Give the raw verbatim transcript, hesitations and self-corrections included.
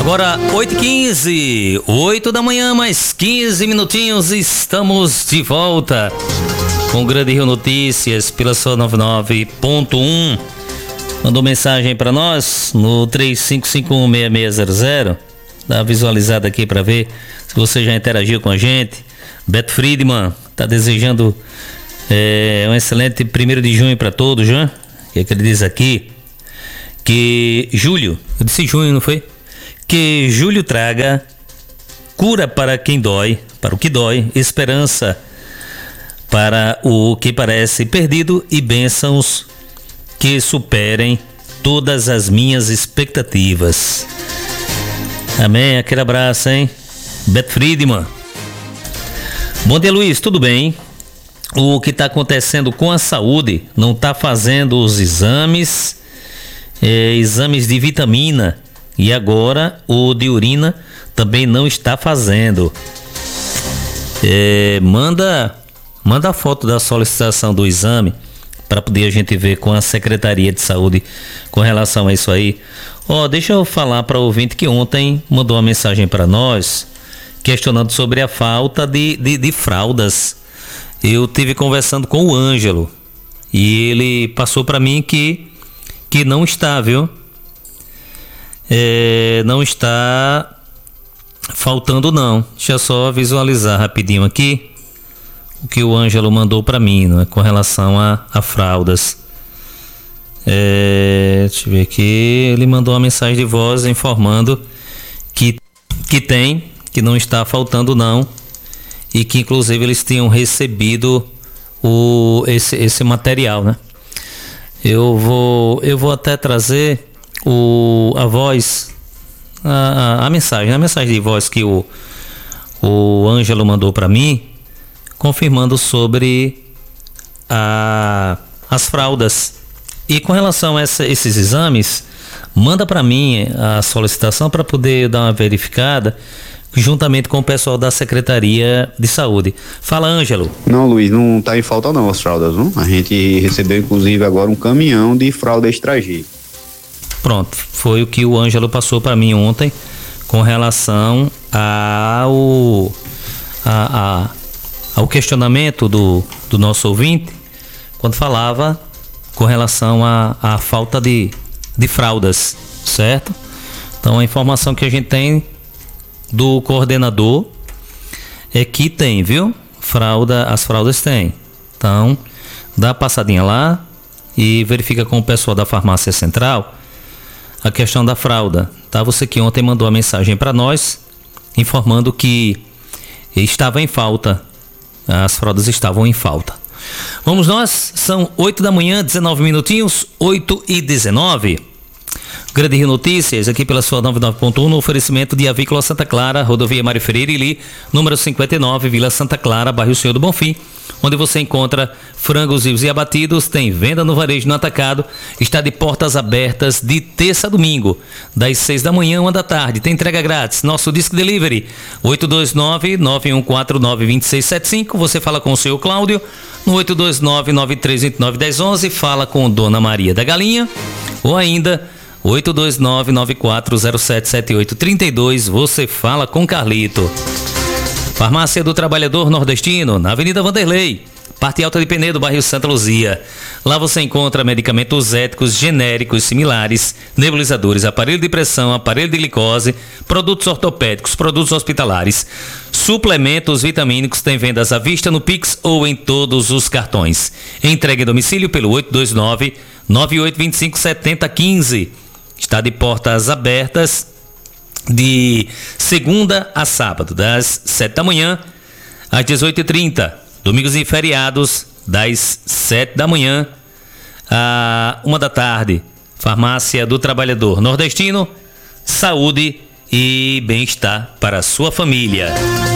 Agora oito e quinze, oito da manhã, mais quinze minutinhos, estamos de volta com o Grande Rio Notícias pela sua noventa e nove ponto um. Mandou mensagem para nós no três cinco cinco um seis seis zero zero. Dá uma visualizada aqui para ver se você já interagiu com a gente. Beto Friedman tá desejando é, um excelente primeiro de junho para todos, né? O que é que ele diz aqui? Que julho, eu disse junho, não foi? Que julho traga cura para quem dói, para o que dói, esperança para o que parece perdido e bênçãos que superem todas as minhas expectativas. Amém, aquele abraço, hein? Beto Friedman. Bom dia, Luiz, tudo bem? O que está acontecendo com a saúde? Não está fazendo os exames, é, exames de vitamina, e agora o de urina também não está fazendo. É, manda, manda a foto da solicitação do exame para poder a gente ver com a Secretaria de Saúde com relação a isso aí. Ó, oh, deixa eu falar para o ouvinte que ontem mandou uma mensagem para nós questionando sobre a falta de, de, de fraldas. Eu tive conversando com o Ângelo e ele passou para mim que, que não está, viu? É, não está faltando não. Deixa eu só visualizar rapidinho aqui o que o Ângelo mandou para mim, né, com relação a, a fraldas. É, deixa eu ver aqui. Ele mandou uma mensagem de voz informando que, que tem, que não está faltando não, e que inclusive eles tinham recebido o, esse, esse material, né? Eu vou, eu vou até trazer o, a voz, a, a, a mensagem, a mensagem de voz que o, o Ângelo mandou para mim, confirmando sobre a, as fraldas. E com relação a essa, esses exames, manda para mim a solicitação para poder dar uma verificada juntamente com o pessoal da Secretaria de Saúde. Fala, Ângelo. Não, Luiz, não está em falta não as fraldas, não? A gente recebeu inclusive agora um caminhão de fralda Extra G. Pronto, foi o que o Ângelo passou para mim ontem com relação ao, a, a, ao questionamento do, do nosso ouvinte, quando falava com relação à a, a falta de, de fraldas, certo? Então a informação que a gente tem do coordenador é que tem, viu? Fralda, as fraldas tem. Então, dá uma passadinha lá e verifica com o pessoal da farmácia central a questão da fralda, tá? Você que ontem mandou a mensagem para nós informando que estava em falta, as fraldas estavam em falta. Vamos nós, são oito da manhã, dezenove minutinhos, oito e dezenove. Grande Rio Notícias, aqui pela sua noventa e nove ponto um, no oferecimento de Avícola Santa Clara, Rodovia Mário Ferreira Ili, número cinquenta e nove, Vila Santa Clara, bairro Senhor do Bonfim, onde você encontra frangos vivos e abatidos, tem venda no varejo no atacado, está de portas abertas de terça a domingo, das seis da manhã, uma da tarde, tem entrega grátis, nosso Disque Delivery, oito dois nove, nove um quatro, nove dois seis sete cinco, você fala com o seu Cláudio, no oito dois nove, nove três dois nove, um zero um um, fala com Dona Maria da Galinha, ou ainda oito dois nove, nove quatro zero sete sete oito três dois, você fala com Carlito. Farmácia do Trabalhador Nordestino, na Avenida Vanderlei, parte alta de Penedo, bairro Santa Luzia. Lá você encontra medicamentos éticos, genéricos, similares, nebulizadores, aparelho de pressão, aparelho de glicose, produtos ortopédicos, produtos hospitalares, suplementos vitamínicos, tem vendas à vista no Pix ou em todos os cartões. Entrega em domicílio pelo oito dois nove, nove oito dois cinco, sete zero um cinco. Está de portas abertas de segunda a sábado, das sete da manhã às dezoito e trinta. Domingos e feriados, das sete da manhã à uma da tarde. Farmácia do Trabalhador Nordestino, saúde e bem-estar para a sua família.